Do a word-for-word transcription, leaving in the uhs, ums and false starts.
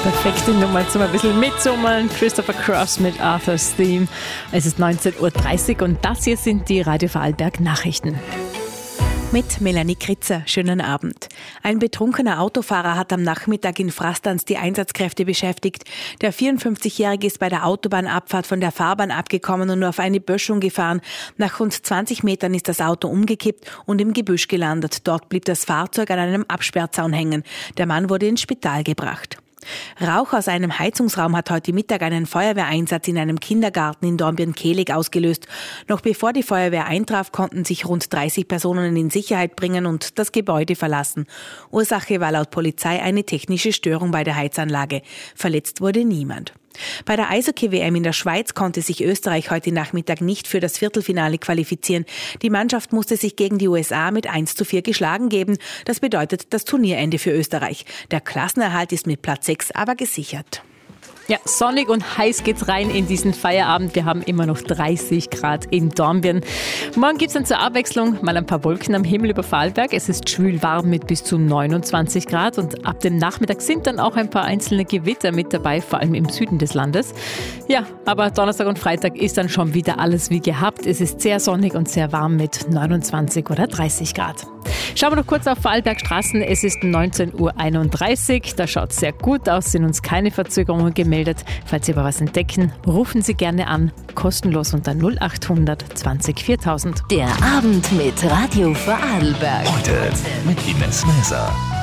Perfekte Nummer zum ein bisschen mitsummeln. Christopher Cross mit Arthur's Theme. Es ist neunzehn Uhr dreißig und das hier sind die Radio Vorarlberg Nachrichten. Mit Melanie Kritzer. Schönen Abend. Ein betrunkener Autofahrer hat am Nachmittag in Frastanz die Einsatzkräfte beschäftigt. Der vierundfünfzigjährige ist bei der Autobahnabfahrt von der Fahrbahn abgekommen und nur auf eine Böschung gefahren. Nach rund zwanzig Metern ist das Auto umgekippt und im Gebüsch gelandet. Dort blieb das Fahrzeug an einem Absperrzaun hängen. Der Mann wurde ins Spital gebracht. Rauch aus einem Heizungsraum hat heute Mittag einen Feuerwehreinsatz in einem Kindergarten in Dornbirn-Kehlig ausgelöst. Noch bevor die Feuerwehr eintraf, konnten sich rund dreißig Personen in Sicherheit bringen und das Gebäude verlassen. Ursache war laut Polizei eine technische Störung bei der Heizanlage. Verletzt wurde niemand. Bei der Eishockey-W M in der Schweiz konnte sich Österreich heute Nachmittag nicht für das Viertelfinale qualifizieren. Die Mannschaft musste sich gegen die U S A mit eins zu vier geschlagen geben. Das bedeutet das Turnierende für Österreich. Der Klassenerhalt ist mit Platz sechs aber gesichert. Ja, sonnig und heiß geht's rein in diesen Feierabend. Wir haben immer noch dreißig Grad in Dornbirn. Morgen gibt's dann zur Abwechslung mal ein paar Wolken am Himmel über Vorarlberg. Es ist schwül warm mit bis zu neunundzwanzig Grad und ab dem Nachmittag sind dann auch ein paar einzelne Gewitter mit dabei, vor allem im Süden des Landes. Ja, aber Donnerstag und Freitag ist dann schon wieder alles wie gehabt. Es ist sehr sonnig und sehr warm mit neunundzwanzig oder dreißig Grad. Schauen wir noch kurz auf Vorarlberg Straßen. Es ist neunzehn Uhr einunddreißig. Da schaut es sehr gut aus, sind uns keine Verzögerungen gemeldet. Falls Sie aber was entdecken, rufen Sie gerne an. Kostenlos unter null acht hundert zwanzig viertausend. Der Abend mit Radio Vorarlberg. Heute mit Ines Mäser.